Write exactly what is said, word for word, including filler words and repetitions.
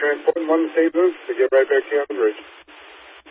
transport in one Saint Luke to get right back to you on the bridge.